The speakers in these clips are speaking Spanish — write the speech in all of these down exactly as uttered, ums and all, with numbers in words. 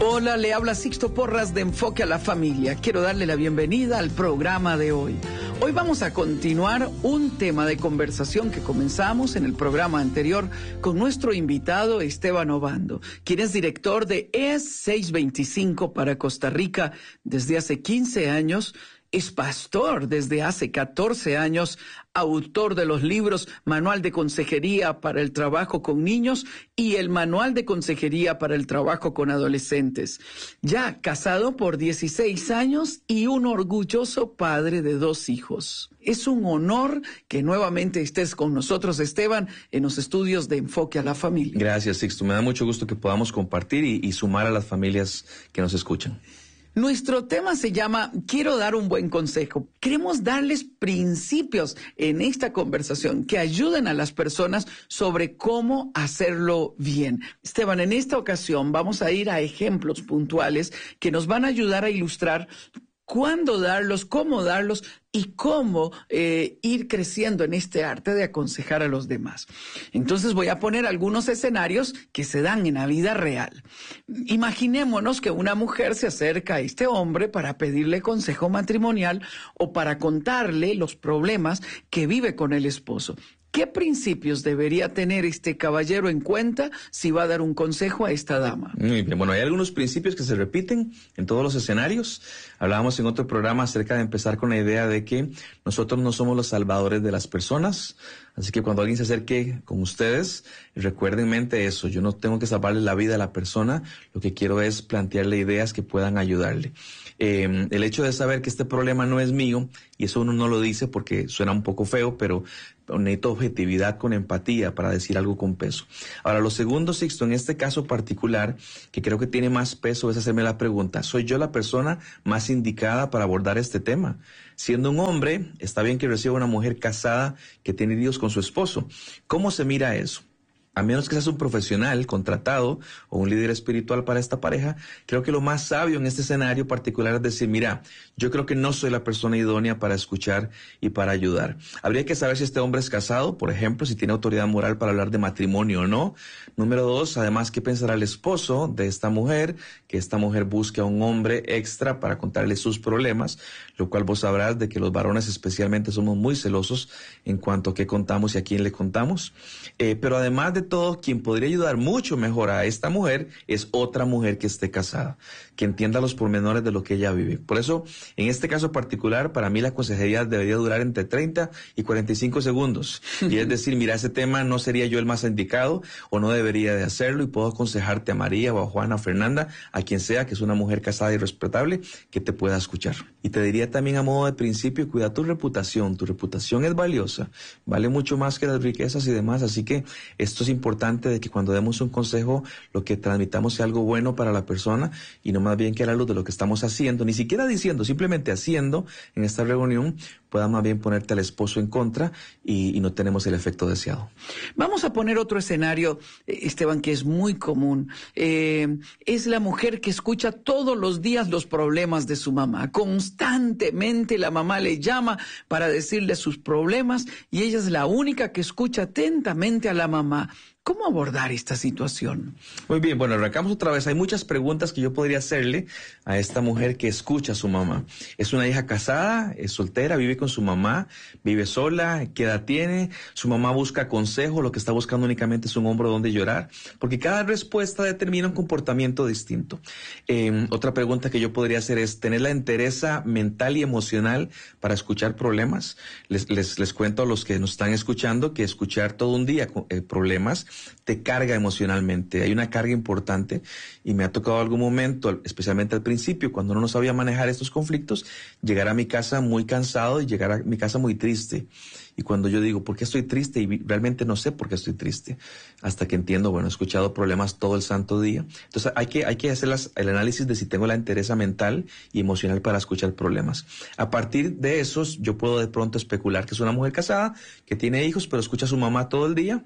Hola, le habla Sixto Porras de Enfoque a la Familia. Quiero darle la bienvenida al programa de hoy. Hoy vamos a continuar un tema de conversación que comenzamos en el programa anterior con nuestro invitado Esteban Obando, quien es director de E S seiscientos veinticinco para Costa Rica desde hace quince años, es pastor desde hace catorce años, autor de los libros Manual de Consejería para el Trabajo con Niños y el Manual de Consejería para el Trabajo con Adolescentes. Ya casado por dieciséis años y un orgulloso padre de dos hijos. Es un honor que nuevamente estés con nosotros, Esteban, en los estudios de Enfoque a la Familia. Gracias, Sixto. Me da mucho gusto que podamos compartir y, y sumar a las familias que nos escuchan. Nuestro tema se llama Quiero dar un buen consejo. Queremos darles principios en esta conversación que ayuden a las personas sobre cómo hacerlo bien. Esteban, en esta ocasión vamos a ir a ejemplos puntuales que nos van a ayudar a ilustrar cuándo darlos, cómo darlos y cómo eh, ir creciendo en este arte de aconsejar a los demás. Entonces voy a poner algunos escenarios que se dan en la vida real. Imaginémonos que una mujer se acerca a este hombre para pedirle consejo matrimonial o para contarle los problemas que vive con el esposo. ¿Qué principios debería tener este caballero en cuenta si va a dar un consejo a esta dama? Muy bien, bueno, hay algunos principios que se repiten en todos los escenarios. Hablábamos en otro programa acerca de empezar con la idea de que nosotros no somos los salvadores de las personas. Así que cuando alguien se acerque con ustedes, recuerden en mente eso. Yo no tengo que salvarle la vida a la persona. Lo que quiero es plantearle ideas que puedan ayudarle. Eh, el hecho de saber que este problema no es mío, y eso uno no lo dice porque suena un poco feo, pero necesito objetividad con empatía para decir algo con peso. Ahora, lo segundo, Sixto, en este caso particular, que creo que tiene más peso, es hacerme la pregunta, ¿soy yo la persona más indicada para abordar este tema? Siendo un hombre, está bien que reciba una mujer casada que tiene hijos con su esposo. ¿Cómo se mira eso? A menos que seas un profesional contratado o un líder espiritual para esta pareja, creo que lo más sabio en este escenario particular es decir, mira, yo creo que no soy la persona idónea para escuchar y para ayudar. Habría que saber si este hombre es casado, por ejemplo, si tiene autoridad moral para hablar de matrimonio o no. Número dos, además, ¿qué pensará el esposo de esta mujer? Que esta mujer busque a un hombre extra para contarle sus problemas, lo cual vos sabrás de que los varones especialmente somos muy celosos en cuanto a qué contamos y a quién le contamos. Eh, pero además de todo, quien podría ayudar mucho mejor a esta mujer es otra mujer que esté casada, que entienda los pormenores de lo que ella vive. Por eso, en este caso particular, para mí la consejería debería durar entre treinta y cuarenta y cinco segundos. Y es decir, mira, ese tema no sería yo el más indicado o no debería de hacerlo y puedo aconsejarte a María o a Juana, a Fernanda, a quien sea, que es una mujer casada y respetable, que te pueda escuchar. Y te diría también a modo de principio, cuida tu reputación. Tu reputación es valiosa, vale mucho más que las riquezas y demás, así que esto es importante de que cuando demos un consejo, lo que transmitamos sea algo bueno para la persona y no más bien que a la luz de lo que estamos haciendo, ni siquiera diciendo, simplemente haciendo en esta reunión, pueda más bien ponerte al esposo en contra y, y no tenemos el efecto deseado. Vamos a poner otro escenario, Esteban, que es muy común. Eh, es la mujer que escucha todos los días los problemas de su mamá. Constantemente la mamá le llama para decirle sus problemas y ella es la única que escucha atentamente a la mamá. ¿Cómo abordar esta situación? Muy bien, bueno, arrancamos otra vez. Hay muchas preguntas que yo podría hacerle a esta mujer que escucha a su mamá. ¿Es una hija casada? ¿Es soltera? ¿Vive con su mamá? ¿Vive sola? ¿Qué edad tiene? ¿Su mamá busca consejo? ¿Lo que está buscando únicamente es un hombro donde llorar? Porque cada respuesta determina un comportamiento distinto. Eh, otra pregunta que yo podría hacer es, ¿tener la entereza mental y emocional para escuchar problemas? Les, les, les cuento a los que nos están escuchando que escuchar todo un día eh, problemas te carga emocionalmente, hay una carga importante y me ha tocado algún momento, especialmente al principio, cuando no sabía manejar estos conflictos, llegar a mi casa muy cansado y llegar a mi casa muy triste. Y cuando yo digo, ¿por qué estoy triste? Y realmente no sé por qué estoy triste. Hasta que entiendo, bueno, he escuchado problemas todo el santo día. Entonces hay que, hay que hacer las, el análisis de si tengo la entereza mental y emocional para escuchar problemas. A partir de esos, yo puedo de pronto especular que es una mujer casada, que tiene hijos, pero escucha a su mamá todo el día.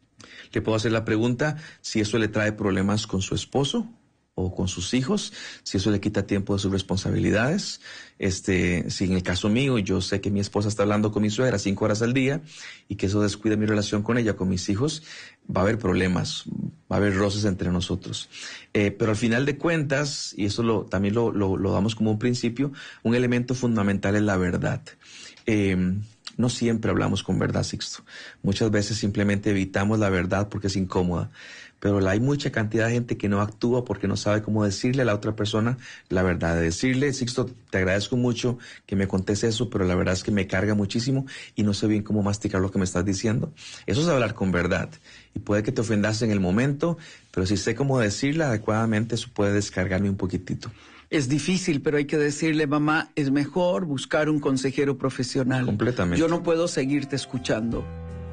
Le puedo hacer la pregunta si eso le trae problemas con su esposo o con sus hijos, si eso le quita tiempo de sus responsabilidades. Este, si en el caso mío, yo sé que mi esposa está hablando con mi suegra cinco horas al día y que eso descuida mi relación con ella, con mis hijos, va a haber problemas, va a haber roces entre nosotros. Eh, pero al final de cuentas, y eso lo, también lo, lo, lo damos como un principio, un elemento fundamental es la verdad. Eh, no siempre hablamos con verdad, Sixto. Muchas veces simplemente evitamos la verdad porque es incómoda. Pero hay mucha cantidad de gente que no actúa porque no sabe cómo decirle a la otra persona la verdad. De decirle, Sixto, te agradezco mucho que me contes eso, pero la verdad es que me carga muchísimo y no sé bien cómo masticar lo que me estás diciendo. Eso es hablar con verdad. Y puede que te ofendas en el momento, pero si sé cómo decirla adecuadamente, eso puede descargarme un poquitito. Es difícil, pero hay que decirle, mamá, es mejor buscar un consejero profesional. Completamente. Yo no puedo seguirte escuchando.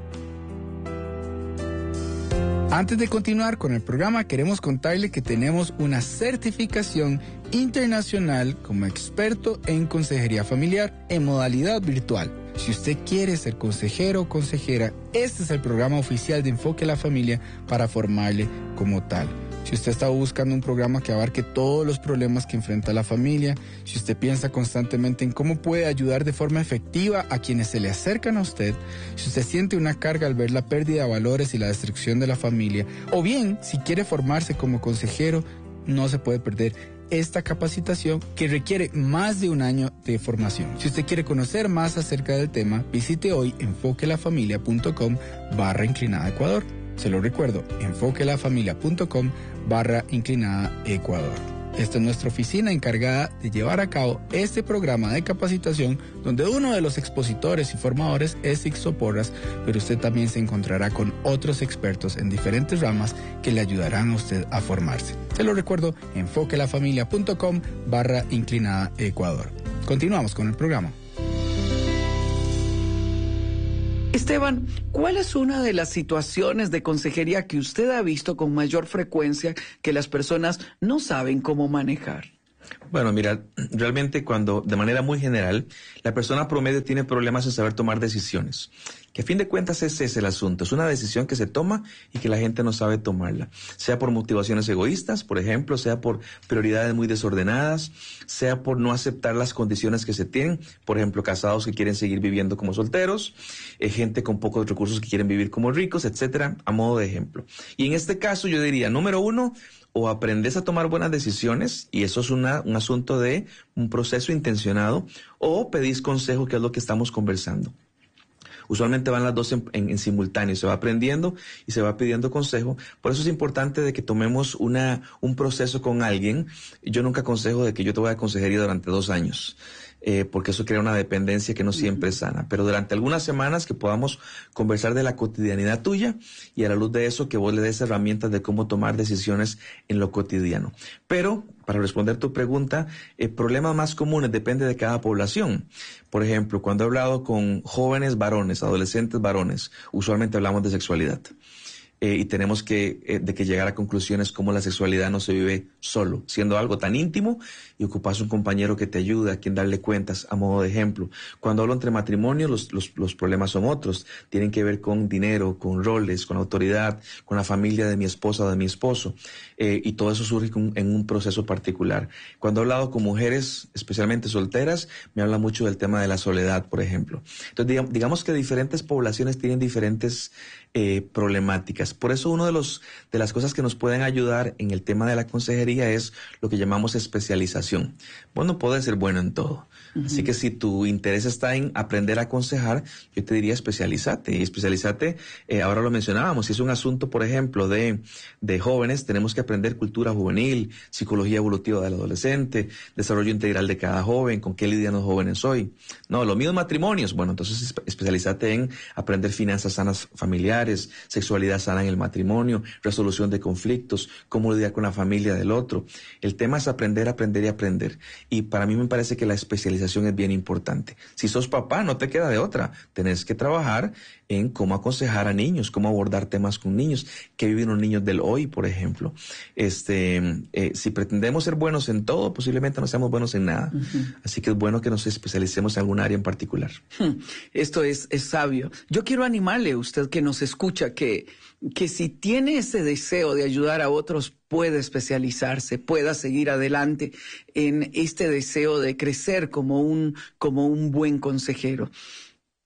Antes de continuar con el programa, queremos contarle que tenemos una certificación internacional como experto en consejería familiar en modalidad virtual. Si usted quiere ser consejero o consejera, este es el programa oficial de Enfoque a la Familia para formarle como tal. Si usted está buscando un programa que abarque todos los problemas que enfrenta la familia, si usted piensa constantemente en cómo puede ayudar de forma efectiva a quienes se le acercan a usted, si usted siente una carga al ver la pérdida de valores y la destrucción de la familia, o bien si quiere formarse como consejero, no se puede perder esta capacitación que requiere más de un año de formación. Si usted quiere conocer más acerca del tema, visite hoy enfoquelafamilia.com barra inclinada Ecuador. Se lo recuerdo, enfoquelafamilia.com barra inclinada Ecuador. Esta es nuestra oficina encargada de llevar a cabo este programa de capacitación donde uno de los expositores y formadores es Sixto Porras, pero usted también se encontrará con otros expertos en diferentes ramas que le ayudarán a usted a formarse. Se lo recuerdo, enfoquelafamilia.com barra inclinada Ecuador. Continuamos con el programa. Esteban, ¿cuál es una de las situaciones de consejería que usted ha visto con mayor frecuencia que las personas no saben cómo manejar? Bueno, mira, realmente cuando, de manera muy general, la persona promedio tiene problemas en saber tomar decisiones, que a fin de cuentas ese es el asunto, es una decisión que se toma y que la gente no sabe tomarla, sea por motivaciones egoístas, por ejemplo, sea por prioridades muy desordenadas, sea por no aceptar las condiciones que se tienen, por ejemplo, casados que quieren seguir viviendo como solteros, eh, gente con pocos recursos que quieren vivir como ricos, etcétera, a modo de ejemplo. Y en este caso yo diría, número uno, o aprendes a tomar buenas decisiones, y eso es una, un asunto de un proceso intencionado, o pedís consejo, que es lo que estamos conversando. Usualmente van las dos en, en, en simultáneo, se va aprendiendo y se va pidiendo consejo. Por eso es importante de que tomemos una, un proceso con alguien. Yo nunca aconsejo de que yo te voy a consejería durante dos años. Eh, porque eso crea una dependencia que no siempre es sana. Pero durante algunas semanas que podamos conversar de la cotidianidad tuya y a la luz de eso que vos le des herramientas de cómo tomar decisiones en lo cotidiano. Pero, para responder tu pregunta, eh, problemas más comunes depende de cada población. Por ejemplo, cuando he hablado con jóvenes varones, adolescentes varones, usualmente hablamos de sexualidad. Eh, y tenemos que, eh, de que llegar a conclusiones como la sexualidad no se vive solo, siendo algo tan íntimo y ocupas un compañero que te ayude, a quien darle cuentas, a modo de ejemplo. Cuando hablo entre matrimonios, los, los, los problemas son otros, tienen que ver con dinero, con roles, con autoridad, con la familia de mi esposa o de mi esposo, eh, y todo eso surge con, en un proceso particular. Cuando he hablado con mujeres, especialmente solteras, me habla mucho del tema de la soledad, por ejemplo. Entonces, digamos, digamos que diferentes poblaciones tienen diferentes eh, problemáticas. Por eso uno de los de las cosas que nos pueden ayudar en el tema de la consejería es lo que llamamos especialización. Vos no podés ser bueno en todo. Uh-huh. Así que si tu interés está en aprender a aconsejar, yo te diría especialízate. Y especialízate, eh, ahora lo mencionábamos, si es un asunto, por ejemplo, de, de jóvenes, tenemos que aprender cultura juvenil, psicología evolutiva del adolescente, desarrollo integral de cada joven, con qué lidian los jóvenes hoy. No, lo mío es matrimonios. Bueno, entonces especialízate en aprender finanzas sanas familiares, sexualidad sana en el matrimonio, resolución de conflictos, cómo lidiar con la familia del otro. El tema es aprender, aprender y aprender. Y para mí me parece que la especialización es bien importante. Si sos papá, no te queda de otra. Tenés que trabajar en cómo aconsejar a niños, cómo abordar temas con niños, qué viven los niños del hoy, por ejemplo. Este, eh, si pretendemos ser buenos en todo, posiblemente no seamos buenos en nada. Uh-huh. Así que es bueno que nos especialicemos en algún área en particular. Esto es, es sabio. Yo quiero animarle a usted que nos escucha que, que si tiene ese deseo de ayudar a otros, puede especializarse, pueda seguir adelante en este deseo de crecer como un, como un buen consejero.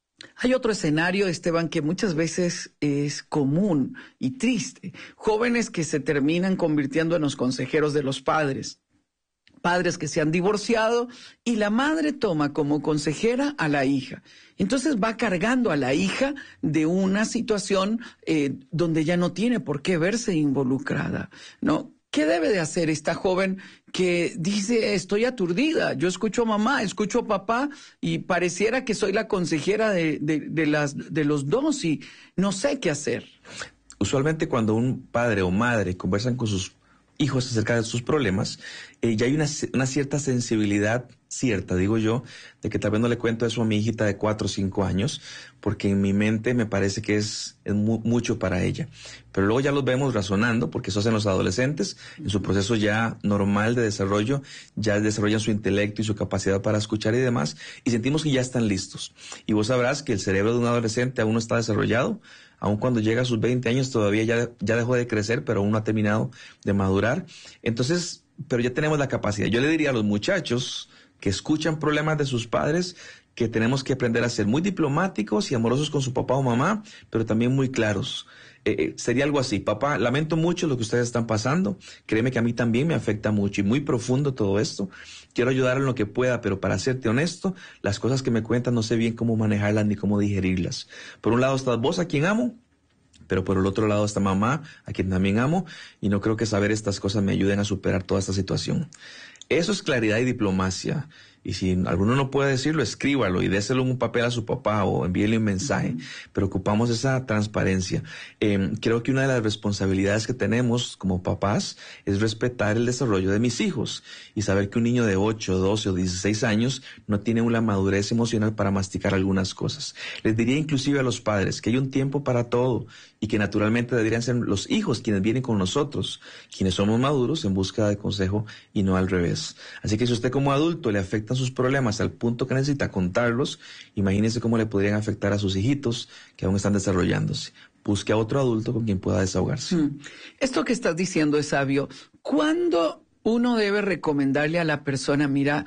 Hay otro escenario, Esteban, que muchas veces es común y triste. Jóvenes que se terminan convirtiendo en los consejeros de los padres. Padres que se han divorciado y la madre toma como consejera a la hija. Entonces va cargando a la hija de una situación eh, donde ya no tiene por qué verse involucrada, ¿no? ¿Qué debe de hacer esta joven que dice, estoy aturdida, yo escucho a mamá, escucho a papá y pareciera que soy la consejera de, de, de, las, de los dos y no sé qué hacer? Usualmente cuando un padre o madre conversan con sus hijos acerca de sus problemas, eh, ya hay una, una cierta sensibilidad, cierta, digo yo, de que tal vez no le cuento eso a mi hijita de cuatro o cinco años, porque en mi mente me parece que es, es mu mucho para ella. Pero luego ya los vemos razonando, porque eso hacen los adolescentes, en su proceso ya normal de desarrollo, ya desarrollan su intelecto y su capacidad para escuchar y demás, y sentimos que ya están listos. Y vos sabrás que el cerebro de un adolescente aún no está desarrollado, aun cuando llega a sus veinte años todavía ya, ya dejó de crecer, pero aún no ha terminado de madurar. Entonces, pero ya tenemos la capacidad. Yo le diría a los muchachos que escuchan problemas de sus padres que tenemos que aprender a ser muy diplomáticos y amorosos con su papá o mamá, pero también muy claros. Eh, eh, sería algo así: papá, lamento mucho lo que ustedes están pasando, créeme que a mí también me afecta mucho y muy profundo todo esto, quiero ayudar en lo que pueda, pero para serte honesto, las cosas que me cuentan no sé bien cómo manejarlas ni cómo digerirlas. Por un lado estás vos, a quien amo, pero por el otro lado está mamá, a quien también amo, y no creo que saber estas cosas me ayuden a superar toda esta situación. Eso es claridad y diplomacia. Y si alguno no puede decirlo, escríbalo y déselo en un papel a su papá o envíele un mensaje. Uh-huh. Pero ocupamos esa transparencia. Eh, creo que una de las responsabilidades que tenemos como papás es respetar el desarrollo de mis hijos y saber que un niño de ocho, doce o dieciséis años no tiene una madurez emocional para masticar algunas cosas. Les diría inclusive a los padres que hay un tiempo para todo y que naturalmente deberían ser los hijos quienes vienen con nosotros, quienes somos maduros en búsqueda de consejo y no al revés. Así que si usted como adulto le afecta sus problemas al punto que necesita contarlos, imagínese cómo le podrían afectar a sus hijitos que aún están desarrollándose. Busque a otro adulto con quien pueda desahogarse. Mm. Esto que estás diciendo es sabio. ¿Cuándo uno debe recomendarle a la persona, mira,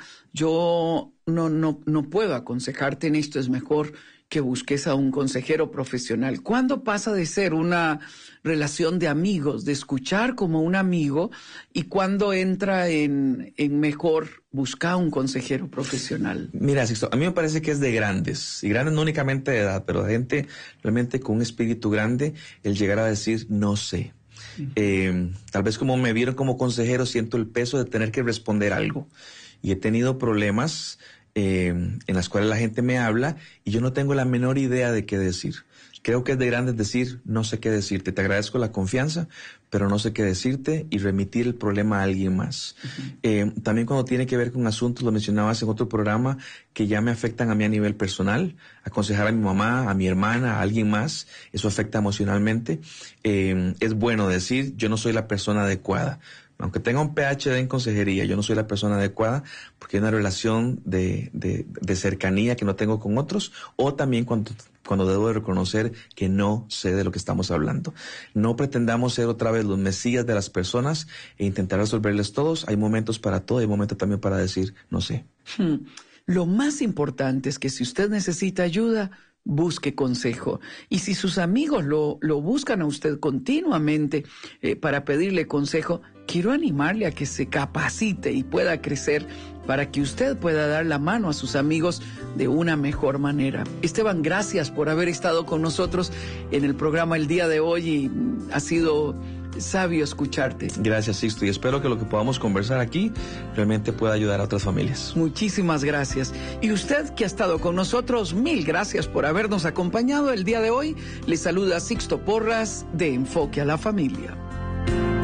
yo no, no, no puedo aconsejarte en esto, es mejor que busques a un consejero profesional? ¿Cuándo pasa de ser una relación de amigos, de escuchar como un amigo, y cuándo entra en, en mejor buscar un consejero profesional? Mira, Sixto, a mí me parece que es de grandes, y grandes no únicamente de edad, pero de gente realmente con un espíritu grande, el llegar a decir no sé. Uh-huh. Eh, tal vez como me vieron como consejero, siento el peso de tener que responder algo, y he tenido problemas Eh, en las cuales la gente me habla y yo no tengo la menor idea de qué decir. Creo que es de grandes decir, no sé qué decirte, te agradezco la confianza, pero no sé qué decirte, y remitir el problema a alguien más. Uh-huh. Eh, también cuando tiene que ver con asuntos, lo mencionabas en otro programa, que ya me afectan a mí a nivel personal, aconsejar a mi mamá, a mi hermana, a alguien más, eso afecta emocionalmente. Eh, es bueno decir, yo no soy la persona adecuada. Aunque tenga un P H D en consejería, yo no soy la persona adecuada porque hay una relación de, de, de cercanía que no tengo con otros, o también cuando, cuando debo de reconocer que no sé de lo que estamos hablando. No pretendamos ser otra vez los mesías de las personas e intentar resolverles todos. Hay momentos para todo y hay momentos también para decir no sé. Hmm. Lo más importante es que si usted necesita ayuda, busque consejo. Y si sus amigos lo, lo buscan a usted continuamente eh, para pedirle consejo, quiero animarle a que se capacite y pueda crecer para que usted pueda dar la mano a sus amigos de una mejor manera. Esteban, gracias por haber estado con nosotros en el programa el día de hoy, y ha sido sabio escucharte. Gracias, Sixto, y espero que lo que podamos conversar aquí realmente pueda ayudar a otras familias. Muchísimas gracias. Y usted que ha estado con nosotros, mil gracias por habernos acompañado el día de hoy. Le saluda Sixto Porras de Enfoque a la Familia.